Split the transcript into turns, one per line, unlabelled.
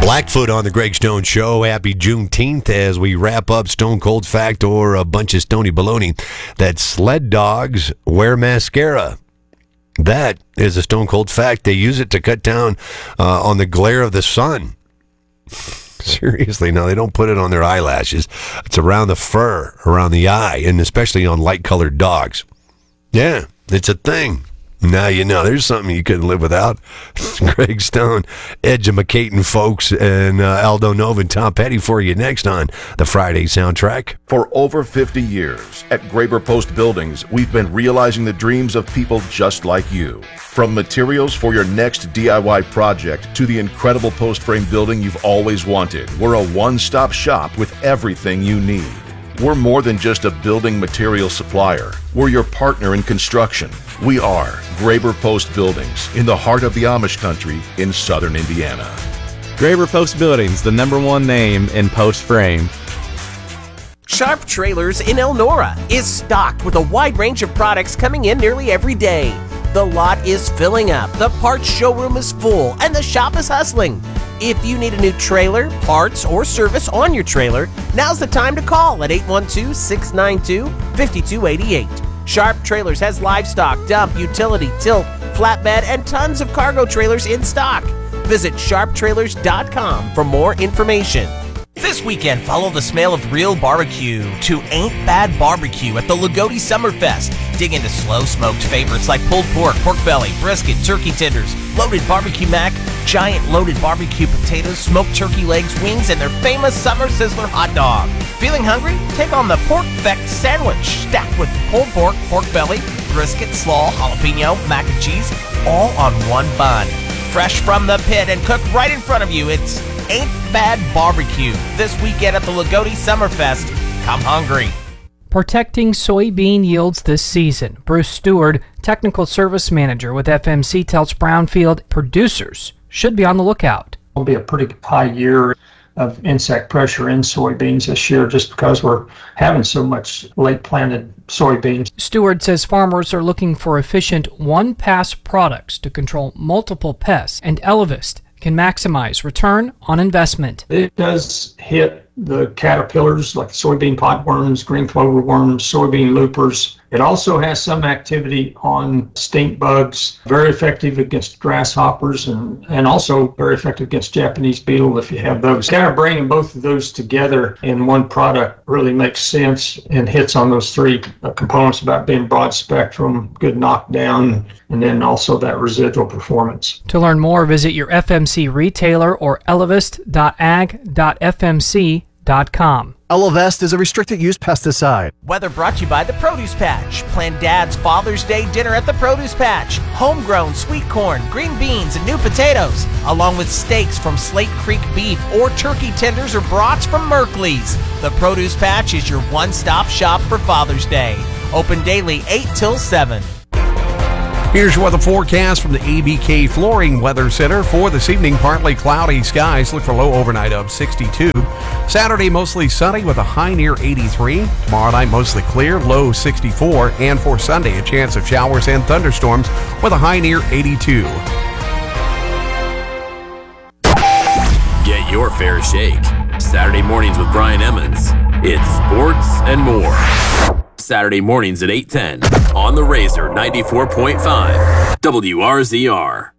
Blackfoot on the Greg Stone Show. Happy Juneteenth as we wrap up Stone Cold Fact or a bunch of stony baloney that sled dogs wear mascara. That is a Stone Cold Fact. They use it to cut down on the glare of the sun. Seriously, no, they don't put it on their eyelashes. It's around the fur, around the eye, and especially on light-colored dogs. Yeah, it's a thing. Now you know. There's something you couldn't live without. Greg Stone, Edge of McCaton, folks, and Aldo Nova and Tom Petty for you next on the Friday Soundtrack.
For over 50 years, at Graber Post Buildings, we've been realizing the dreams of people just like you. From materials for your next DIY project to the incredible post frame building you've always wanted, we're a one-stop shop with everything you need. We're more than just a building material supplier. We're your partner in construction. We are Graber Post Buildings in the heart of the Amish country in southern Indiana.
Graber Post Buildings, the #1 name in post frame.
Sharp Trailers in Elnora is stocked with a wide range of products coming in nearly every day. The lot is filling up, the parts showroom is full, and the shop is hustling. If you need a new trailer, parts, or service on your trailer, now's the time to call at 812-692-5288. Sharp Trailers has livestock, dump, utility, tilt, flatbed, and tons of cargo trailers in stock. Visit sharptrailers.com for more information. This weekend, follow the smell of real barbecue to Ain't Bad Barbecue at the Lagodi Summerfest. Dig into slow-smoked favorites like pulled pork, pork belly, brisket, turkey tenders, loaded barbecue mac, giant loaded barbecue potatoes, smoked turkey legs, wings, and their famous Summer Sizzler hot dog. Feeling hungry? Take on the Pork Feck Sandwich, stacked with pulled pork, pork belly, brisket, slaw, jalapeno, mac and cheese, all on one bun. Fresh from the pit and cooked right in front of you, it's Ain't Bad Barbecue this weekend at the Lagodi Summerfest. Come hungry.
Protecting soybean yields this season. Bruce Stewart, Technical Service Manager with FMC, tells Brownfield producers should be on the lookout.
It'll be a pretty high year of insect pressure in soybeans this year just because we're having so much late planted soybeans.
Stewart says farmers are looking for efficient one-pass products to control multiple pests, and Elevist can maximize return on investment.
It does hit the caterpillars like soybean potworms, green clover worms, soybean loopers. It also has some activity on stink bugs, very effective against grasshoppers and also very effective against Japanese beetle if you have those. Kind of bringing both of those together in one product really makes sense and hits on those three components about being broad spectrum, good knockdown, and then also that residual performance.
To learn more, visit your FMC retailer or elevist.ag.fmc.com.
Elevest is a restricted use pesticide.
Weather brought to you by the Produce Patch. Plan Dad's Father's Day dinner at the Produce Patch. Homegrown sweet corn, green beans, and new potatoes, along with steaks from Slate Creek Beef or turkey tenders or brats from Merkley's. The Produce Patch is your one-stop shop for Father's Day. Open daily 8 till 7.
Here's your weather forecast from the ABK Flooring Weather Center. For this evening, partly cloudy skies. Look for low overnight of 62. Saturday, mostly sunny with a high near 83. Tomorrow night, mostly clear, low 64. And for Sunday, a chance of showers and thunderstorms with a high near 82.
Get your fair shake. Saturday mornings with Brian Emmons. It's sports and more. Saturday mornings at 8:10 on the Razor 94.5 WRZR.